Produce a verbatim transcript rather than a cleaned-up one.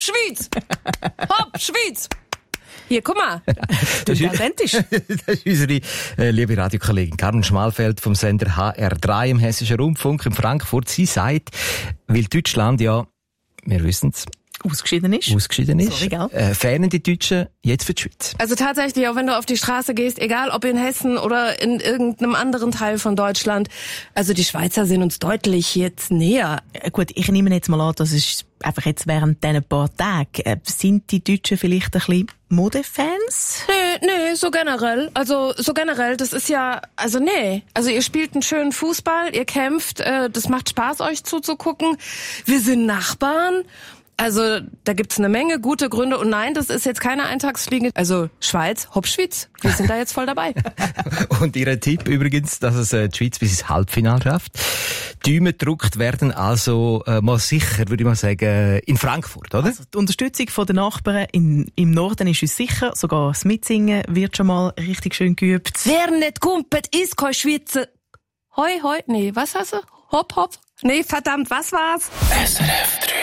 Schweiz! Hopp, Schweiz! Hier, guck mal. Das ist identisch. Das ist unsere äh, liebe Radiokollegin Carmen Schmalfeld vom Sender H R drei im Hessischen Rundfunk in Frankfurt. Sie sagt, weil Deutschland ja, wir wissen es, Ausgeschieden ist. Ausgeschieden ist. Sorry, gell? Äh, fähnen die Deutschen jetzt für die Schweiz. Also tatsächlich, auch wenn du auf die Straße gehst, egal ob in Hessen oder in irgendeinem anderen Teil von Deutschland, also die Schweizer sind uns deutlich jetzt näher. Gut, ich nehme jetzt mal an, das ist einfach jetzt während diesen paar Tagen. Äh, sind die Deutschen vielleicht ein bisschen Modefans? Nee, nee, so generell. Also so generell, das ist ja, also nee. Also ihr spielt einen schönen Fußball, ihr kämpft, äh, das macht Spaß, euch zuzugucken. Wir sind Nachbarn. Also da gibt's eine Menge gute Gründe. Und nein, das ist jetzt keine Eintagsfliege. Also Schweiz, hopp Schweiz. Wir sind da jetzt voll dabei. Und ihr Tipp übrigens, dass es äh, die Schweiz bis ins Halbfinale schafft. Däumen gedrückt werden also äh, mal sicher, würde ich mal sagen, in Frankfurt, oder? Also die Unterstützung der Nachbarn in, im Norden ist uns sicher. Sogar das Mitsingen wird schon mal richtig schön geübt. Wer nicht kumpelt, ist kein Schweizer. Hoi, hoi, nee, was hast du? Hopp, hopp. Nee, verdammt, was war's? S R F drei